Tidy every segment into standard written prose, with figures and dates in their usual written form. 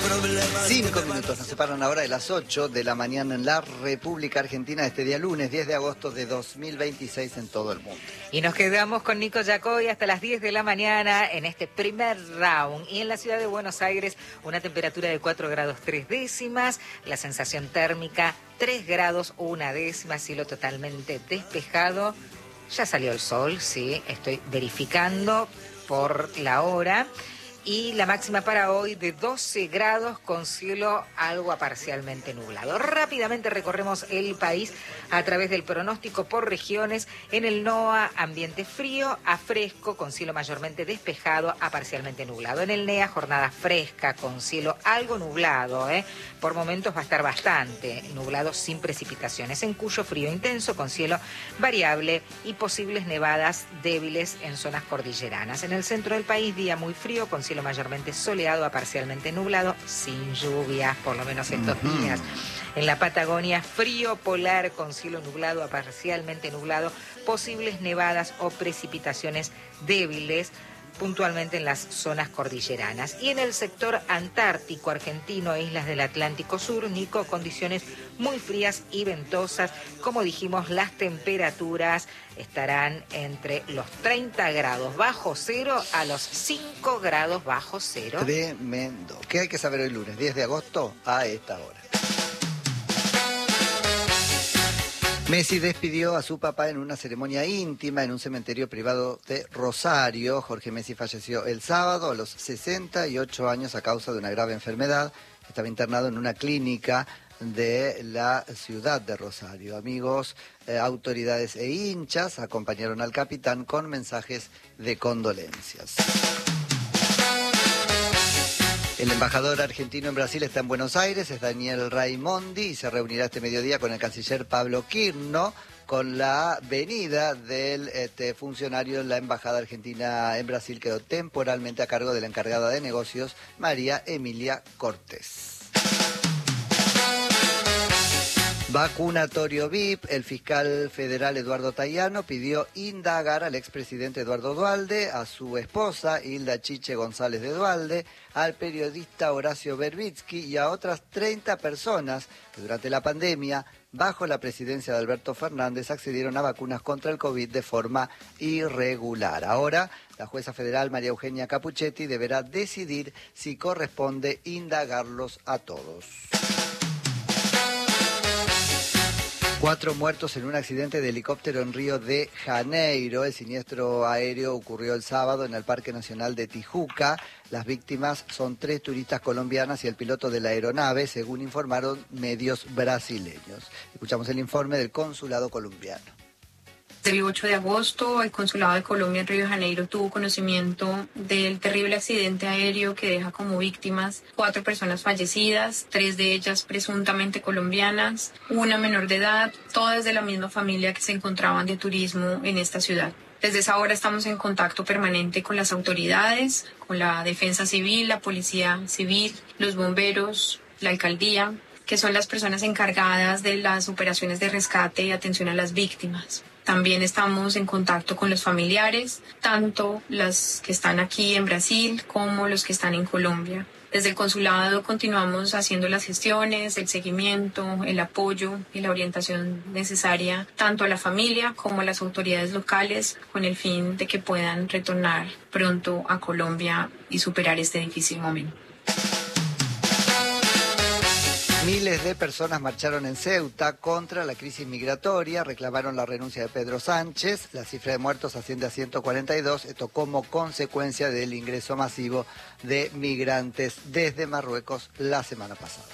5 minutos nos separan ahora de las 8 de la mañana en la República Argentina, este día lunes 10 de agosto de 2026 en todo el mundo. Y nos quedamos con Nico Yacoy hasta las 10 de la mañana en este primer round. Y en la ciudad de Buenos Aires, una temperatura de 4 grados 3 décimas, la sensación térmica 3 grados 1 décima, cielo totalmente despejado. Ya salió el sol, sí, estoy verificando por la hora. Y la máxima para hoy de 12 grados con cielo algo parcialmente nublado. Rápidamente recorremos el país a través del pronóstico por regiones. En el NOA, ambiente frío a fresco con cielo mayormente despejado a parcialmente nublado. En el NEA, jornada fresca con cielo algo nublado. Por momentos va a estar bastante nublado sin precipitaciones. En Cuyo, frío intenso con cielo variable y posibles nevadas débiles en zonas cordilleranas. En el centro del país, día muy frío con cielo mayormente soleado a parcialmente nublado, sin lluvias, por lo menos estos días. En la Patagonia, frío polar con cielo nublado a parcialmente nublado, posibles nevadas o precipitaciones débiles, puntualmente en las zonas cordilleranas. Y en el sector antártico argentino e islas del Atlántico Sur, Nico, condiciones muy frías y ventosas. Como dijimos, las temperaturas estarán entre los 30 grados bajo cero a los 5 grados bajo cero. Tremendo. ¿Qué hay que saber hoy lunes 10 de agosto a esta hora? Messi despidió a su papá en una ceremonia íntima en un cementerio privado de Rosario. Jorge Messi falleció el sábado a los 68 años a causa de una grave enfermedad. Estaba internado en una clínica de la ciudad de Rosario. Amigos, autoridades e hinchas acompañaron al capitán con mensajes de condolencias. El embajador argentino en Brasil está en Buenos Aires, es Daniel Raimondi, y se reunirá este mediodía con el canciller Pablo Quirno, con la venida del funcionario en la embajada argentina en Brasil. Quedó temporalmente a cargo de la encargada de negocios, María Emilia Cortés. Vacunatorio VIP, el fiscal federal Eduardo Tayano pidió indagar al expresidente Eduardo Duhalde, a su esposa Hilda Chiche González de Duhalde, al periodista Horacio Berbitsky y a otras 30 personas que durante la pandemia, bajo la presidencia de Alberto Fernández, accedieron a vacunas contra el COVID de forma irregular. Ahora, la jueza federal María Eugenia Capuchetti deberá decidir si corresponde indagarlos a todos. 4 muertos en un accidente de helicóptero en Río de Janeiro. El siniestro aéreo ocurrió el sábado en el Parque Nacional de Tijuca. Las víctimas son 3 turistas colombianas y el piloto de la aeronave, según informaron medios brasileños. Escuchamos el informe del consulado colombiano. El 8 de agosto, el Consulado de Colombia en Río de Janeiro tuvo conocimiento del terrible accidente aéreo que deja como víctimas 4 personas fallecidas, 3 de ellas presuntamente colombianas, una menor de edad, todas de la misma familia que se encontraban de turismo en esta ciudad. Desde esa hora estamos en contacto permanente con las autoridades, con la Defensa Civil, la Policía Civil, los bomberos, la alcaldía, que son las personas encargadas de las operaciones de rescate y atención a las víctimas. También estamos en contacto con los familiares, tanto los que están aquí en Brasil como los que están en Colombia. Desde el consulado continuamos haciendo las gestiones, el seguimiento, el apoyo y la orientación necesaria tanto a la familia como a las autoridades locales con el fin de que puedan retornar pronto a Colombia y superar este difícil momento. Miles de personas marcharon en Ceuta contra la crisis migratoria, reclamaron la renuncia de Pedro Sánchez. La cifra de muertos asciende a 142, esto como consecuencia del ingreso masivo de migrantes desde Marruecos la semana pasada.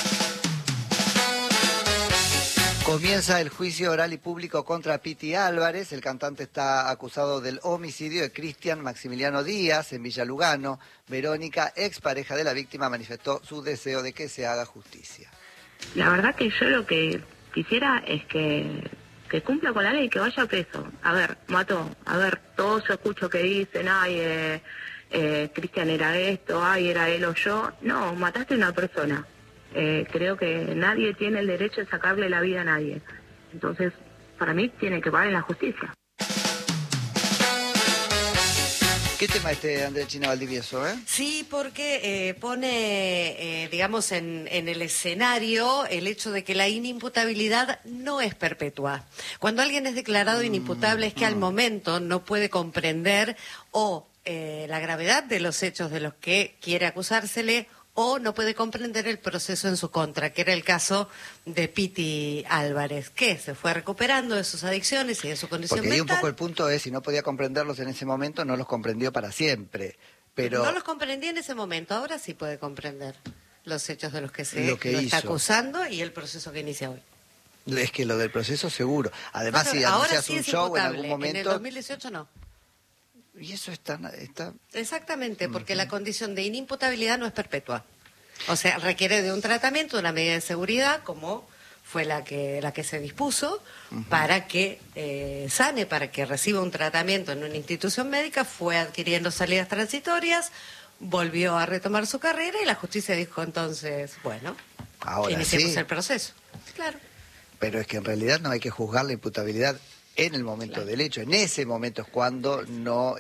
Comienza el juicio oral y público contra Piti Álvarez. El cantante está acusado del homicidio de Cristian Maximiliano Díaz en Villa Lugano. Verónica, expareja de la víctima, manifestó su deseo de que se haga justicia. La verdad que yo lo que quisiera es que cumpla con la ley, que vaya preso. A ver, mató. A ver, todos yo escucho que dicen, ay, Cristian era esto, ay, era él o yo. No, mataste a una persona. Creo que nadie tiene el derecho de sacarle la vida a nadie. Entonces, para mí, tiene que pagar en la justicia. ¿Qué tema Andrea China Valdivieso, Sí, porque pone, digamos, en el escenario el hecho de que la inimputabilidad no es perpetua. Cuando alguien es declarado inimputable es que al momento no puede comprender o la gravedad de los hechos de los que quiere acusársele o no puede comprender el proceso en su contra, que era el caso de Piti Álvarez, que se fue recuperando de sus adicciones y de su condición Porque ahí mental. un poco el punto es, si no podía comprenderlos en ese momento, no los comprendió para siempre. Pero no los comprendía en ese momento, ahora sí puede comprender los hechos de los que se lo que está hizo. acusando y el proceso que inicia hoy. Es que lo del proceso seguro. Además, si ahora anuncias sí un es show en imputable, algún momento... en el 2018 no. Y eso está... Exactamente, porque la condición de inimputabilidad no es perpetua. O sea, requiere de un tratamiento, de una medida de seguridad, como fue la que se dispuso, para que sane, para que reciba un tratamiento en una institución médica, fue adquiriendo salidas transitorias, volvió a retomar su carrera y la justicia dijo entonces, bueno, Ahora iniciemos sí. el proceso. Claro. Pero es que en realidad no hay que juzgar la imputabilidad en el momento del hecho. En ese momento es cuando no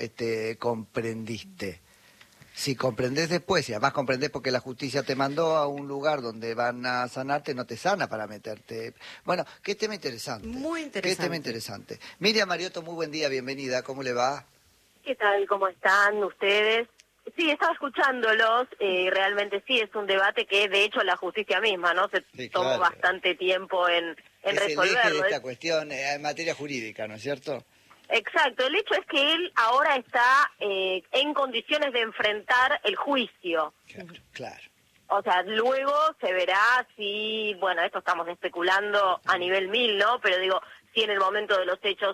comprendiste. Si comprendés después, y además comprendés porque la justicia te mandó a un lugar donde van a sanarte, no te sana para meterte. Bueno, qué tema interesante. Muy interesante. Qué tema interesante. Miriam Mariotto, muy buen día, bienvenida. ¿Cómo le va? ¿Qué tal? ¿Cómo están ustedes? Sí, estaba escuchándolos. Realmente sí, es un debate que, de hecho, la justicia misma, ¿no? Se tomó bastante tiempo en resolverlo. Es el eje de esta cuestión en materia jurídica, ¿no es cierto? Exacto. El hecho es que él ahora está en condiciones de enfrentar el juicio. Claro. O sea, luego se verá si, bueno, esto estamos especulando a nivel 1000, ¿no? Pero digo, si en el momento de los hechos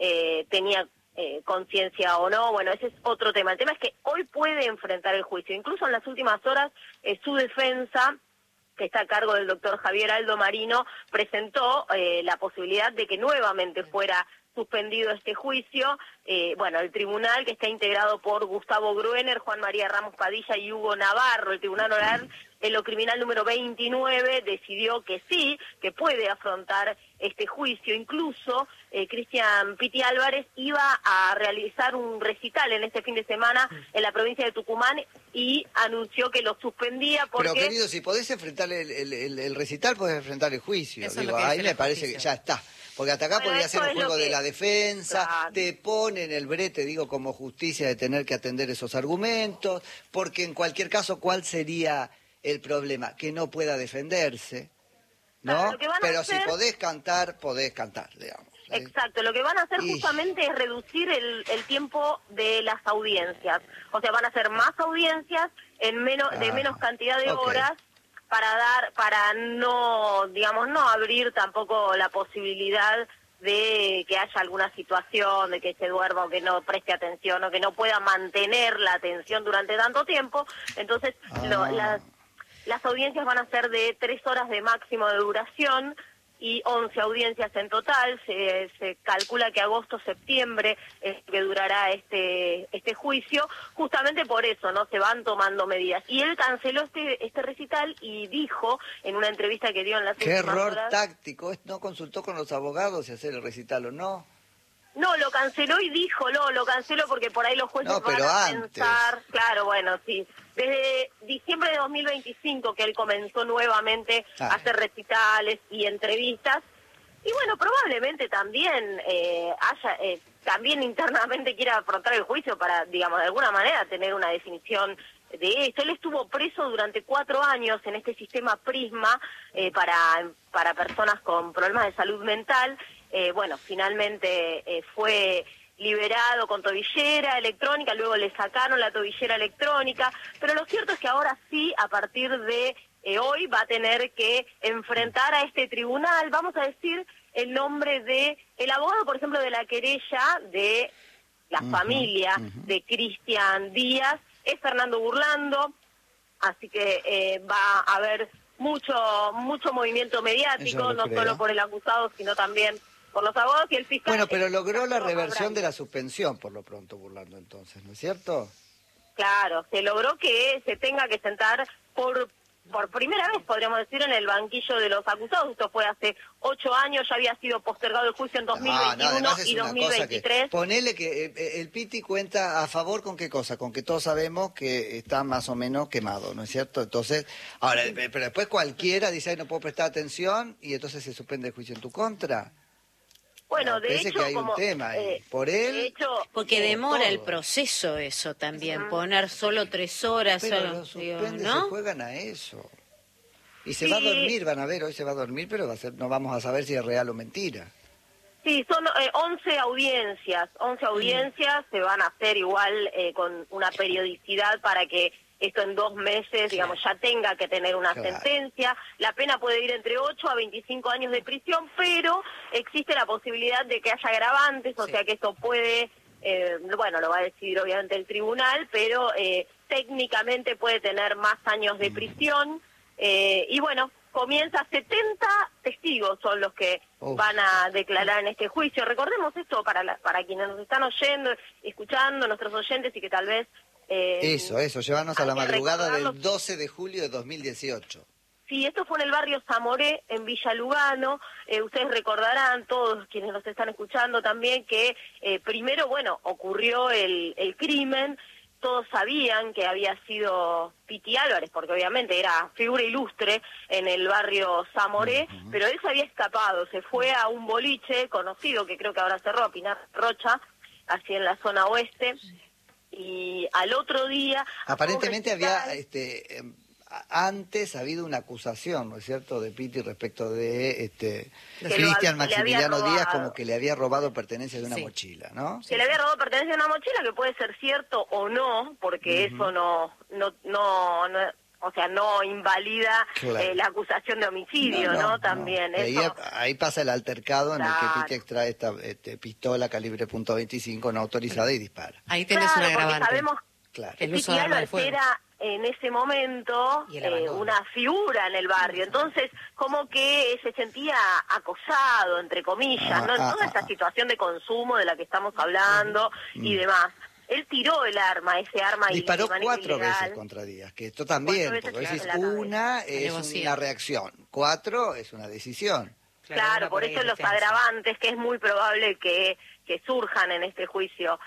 tenía conciencia o no, bueno, ese es otro tema. El tema es que hoy puede enfrentar el juicio. Incluso en las últimas horas, su defensa, que está a cargo del doctor Javier Aldo Marino, presentó la posibilidad de que nuevamente fuera suspendido este juicio. Bueno, el tribunal, que está integrado por Gustavo Gruener, Juan María Ramos Padilla y Hugo Navarro, el tribunal oral en lo criminal número 29, decidió que sí, que puede afrontar este juicio. Incluso Cristian Piti Álvarez iba a realizar un recital en este fin de semana en la provincia de Tucumán y anunció que lo suspendía porque... Pero querido, si podés enfrentar el recital, podés enfrentar el juicio. Eso Digo, es lo que ahí dice me la parece justicia. que ya está. Porque hasta acá Bueno, podría eso ser un es juego lo que... de la defensa, Claro. te ponen el brete, digo, como justicia de tener que atender esos argumentos, porque en cualquier caso, ¿cuál sería el problema? Que no pueda defenderse, ¿no? Claro, lo que van a Pero hacer... si podés cantar, digamos. Exacto, lo que van a hacer justamente es reducir el tiempo de las audiencias. O sea, van a hacer más audiencias en de menos cantidad de horas para no, digamos, no abrir tampoco la posibilidad de que haya alguna situación, de que se duerma o que no preste atención o que no pueda mantener la atención durante tanto tiempo. Entonces, las audiencias van a ser de 3 horas de máximo de duración y 11 audiencias en total. Se calcula que agosto-septiembre es que durará este juicio. Justamente por eso, ¿no? Se van tomando medidas. Y él canceló este recital y dijo en una entrevista que dio en las Qué últimas error horas... táctico, ¿no consultó con los abogados si hacer el recital o no? No, lo canceló y dijo, lo canceló porque por ahí los jueces No, van pero a antes. pensar... Claro, bueno, sí. Desde diciembre de 2025 que él comenzó nuevamente a hacer recitales y entrevistas. Y bueno, probablemente también también internamente quiera afrontar el juicio para, digamos, de alguna manera tener una definición de esto. Él estuvo preso durante 4 años en este sistema Prisma para personas con problemas de salud mental. Bueno, finalmente fue liberado con tobillera electrónica, luego le sacaron la tobillera electrónica, pero lo cierto es que ahora sí, a partir de hoy, va a tener que enfrentar a este tribunal. Vamos a decir el nombre de el abogado, por ejemplo, de la querella de la familia de Cristian Díaz, es Fernando Burlando, así que va a haber mucho movimiento mediático, no solo por el acusado, sino también por los abogados y el fiscal. Bueno, pero logró la reversión de la suspensión, por lo pronto, Burlando, entonces, ¿no es cierto? Claro, se logró que se tenga que sentar por por primera vez, podríamos decir, en el banquillo de los acusados. Esto fue hace 8 años, ya había sido postergado el juicio en 2021 y 2023. Ponele que el Piti cuenta a favor con qué cosa, con que todos sabemos que está más o menos quemado, ¿no es cierto? Entonces, ahora, pero después cualquiera dice, ay, no puedo prestar atención, y entonces se suspende el juicio en tu contra. Bueno, de hecho, que hay un tema ahí. Por él, de hecho, porque demora todo el proceso eso también, poner solo 3 horas, pero solo, lo suspende, ¿no? se juegan a eso. Y se va a dormir, van a ver, hoy se va a dormir, pero no vamos a saber si es real o mentira. Sí, son 11 audiencias. 11 audiencias se van a hacer igual con una periodicidad para que esto en 2 meses, digamos, ya tenga que tener una sentencia. La pena puede ir entre 8 a 25 años de prisión, pero existe la posibilidad de que haya agravantes, o sea que esto puede, bueno, lo va a decidir obviamente el tribunal, pero técnicamente puede tener más años de prisión. Y bueno, comienza 70 testigos son los que van a declarar en este juicio. Recordemos esto para quienes nos están oyendo, escuchando, nuestros oyentes, y que tal vez... Eso, llévanos a la madrugada del 12 de julio de 2018. Sí, esto fue en el barrio Zamoré, en Villa Lugano. Ustedes recordarán, todos quienes nos están escuchando también, que primero, bueno, ocurrió el crimen. Todos sabían que había sido Piti Álvarez, porque obviamente era figura ilustre en el barrio Zamoré, pero él se había escapado, se fue a un boliche conocido, que creo que ahora cerró, Pinar Rocha, así en la zona oeste. Y al otro día... Aparentemente había, antes ha habido una acusación, ¿no es cierto?, de Piti respecto de Cristian Maximiliano Díaz, como que le había robado pertenencias de una mochila, ¿no? Que le había robado pertenencias de una mochila, que puede ser cierto o no, porque eso no, o sea, no invalida la acusación de homicidio, ¿no? También. Eso... Ahí pasa el altercado en el que Piti extrae esta pistola calibre .25 no autorizada y dispara. Ahí tenés un agravante. Sabemos el uso Piti de arma de Álvarez fuego. Era en ese momento una figura en el barrio, entonces como que se sentía acosado, entre comillas, ¿no? En toda esta situación de consumo de la que estamos hablando y demás. Él tiró el arma, ese arma disparó ilegal. 4 veces contra Díaz, que esto también, porque decís, una es una reacción, 4 es una decisión. Claro, por eso los agravantes, que es muy probable que surjan en este juicio.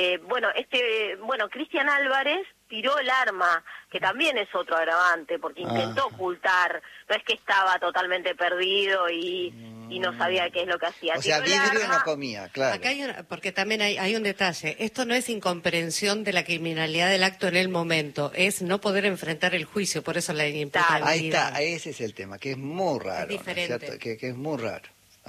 Bueno, Cristian Álvarez tiró el arma, que también es otro agravante, porque intentó ocultar, no es que estaba totalmente perdido y no sabía qué es lo que hacía. O sea, vidrio no comía, claro. Acá porque también hay un detalle, esto no es incomprensión de la criminalidad del acto en el momento, es no poder enfrentar el juicio, por eso la inimputabilidad. Ahí está, ese es el tema, que es muy raro, es diferente. ¿no es cierto? Que es muy raro.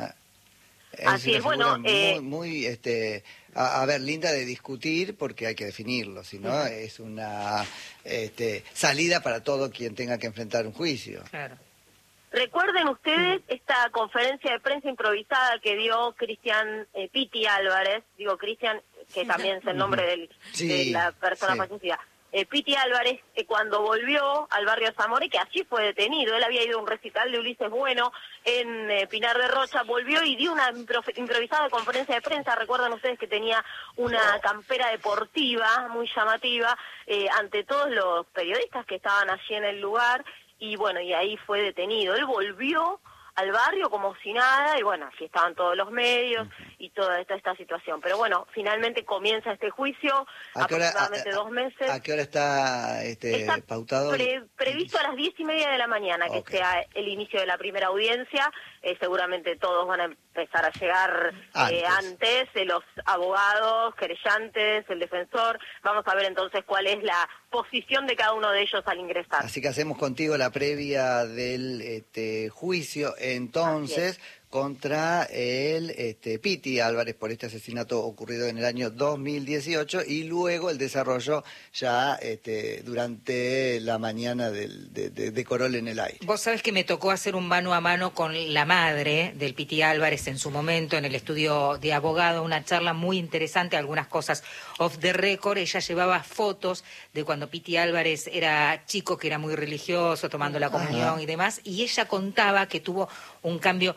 Así es, bueno... muy a ver, linda de discutir, porque hay que definirlo, si no es una salida para todo quien tenga que enfrentar un juicio. Claro. Recuerden ustedes esta conferencia de prensa improvisada que dio Cristian Piti Álvarez, digo Cristian, que también es el nombre de la persona fallecida. Piti Álvarez, cuando volvió al barrio Zamoré, que allí fue detenido, él había ido a un recital de Ulises Bueno en Pinar de Rocha, volvió y dio una improvisada conferencia de prensa. Recuerdan ustedes que tenía una campera deportiva muy llamativa ante todos los periodistas que estaban allí en el lugar, y bueno, y ahí fue detenido. Él volvió al barrio como si nada, y bueno, así estaban todos los medios y toda esta situación. Pero bueno, finalmente comienza este juicio, aproximadamente 2 meses. ¿A qué hora está pautado? Previsto a las 10:30 de la mañana, que sea el inicio de la primera audiencia. Seguramente todos van a empezar a llegar antes, los abogados, querellantes, el defensor. Vamos a ver entonces cuál es la posición de cada uno de ellos al ingresar. Así que hacemos contigo la previa del juicio, entonces, contra el Piti Álvarez por este asesinato ocurrido en el año 2018, y luego el desarrollo ya durante la mañana de Corol en el aire. Vos sabés que me tocó hacer un mano a mano con la madre del Piti Álvarez en su momento en el estudio de abogado, una charla muy interesante, algunas cosas off the record. Ella llevaba fotos de cuando Piti Álvarez era chico, que era muy religioso, tomando la comunión y demás, y ella contaba que tuvo un cambio enorme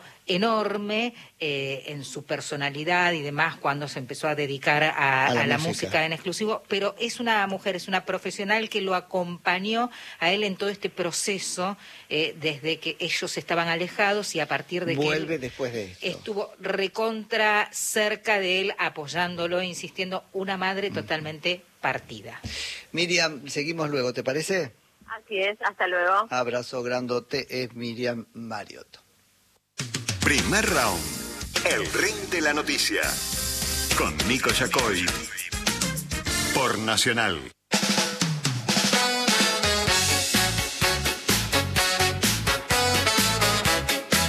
enorme en su personalidad y demás cuando se empezó a dedicar a la música en exclusivo, pero es una mujer, es una profesional que lo acompañó a él en todo este proceso desde que ellos estaban alejados y a partir de vuelve que después de esto. Estuvo recontra cerca de él, apoyándolo, insistiendo, una madre totalmente partida. Miriam, seguimos luego, ¿te parece? Así es, hasta luego. Abrazo grandote, es Miriam Mariotto. Primer round, el ring de la noticia, con Nico Yacoy, por Nacional.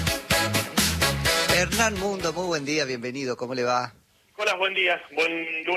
Hernán Mundo, muy buen día, bienvenido, ¿cómo le va? Hola, buen día, buen lunes.